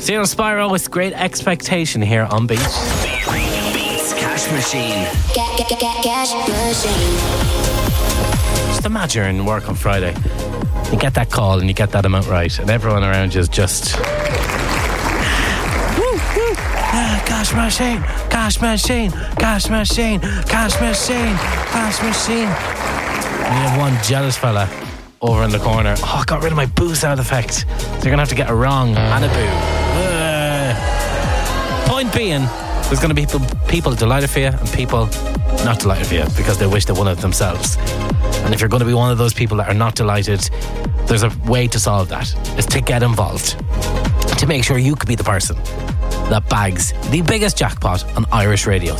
Zero Spyro with Great Expectation here on Beat. Beats Cash Machine. Cash Machine. Just imagine you're in work on Friday. You get that call and you get that amount right, and everyone around you is just... Cash machine, cash machine, cash machine, cash machine, cash machine. And you have one jealous fella over in the corner. Oh, I got rid of my boo sound effect. So you're going to have to get a wrong and a boo. Point being, there's going to be people delighted for you and people not delighted for you because they wish they won it themselves. And if you're going to be one of those people that are not delighted, there's a way to solve that. It's to get involved. To make sure you could be the person that bags the biggest jackpot on Irish radio.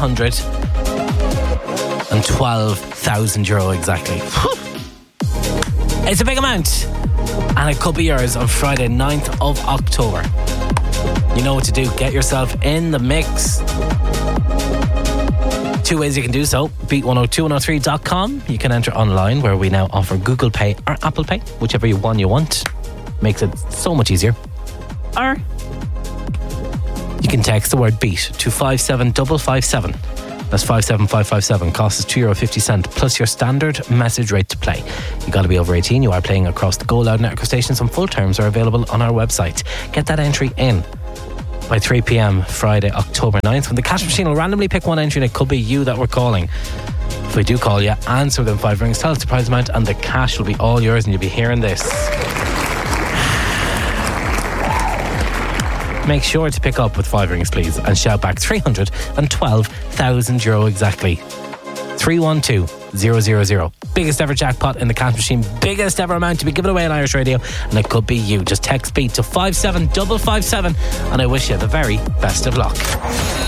€312,000 exactly. It's a big amount, and it could be yours on Friday 9th of October. You know what to do. Get yourself in the mix. 2 ways you can do so. beat102103.com. You can enter online, where we now offer Google Pay or Apple Pay, whichever one you want. Makes it so much easier. Or you can text the word BEAT to 57557. That's 57557. Cost is €2.50 plus your standard message rate to play. You got to be over 18. You are playing across the Go Loud network stations, and full terms are available on our website. Get that entry in by 3 p.m. Friday, October 9th, when the cash machine will randomly pick one entry, and it could be you that we're calling. If we do call you, answer within 5 rings, tell us the prize amount, and the cash will be all yours, and you'll be hearing this. Make sure to pick up with 5 rings, please, and shout back €312,000 exactly. 312-000. Biggest ever jackpot in the cash machine. Biggest ever amount to be given away on Irish radio, and it could be you. Just text BEAT to 57557, and I wish you the very best of luck.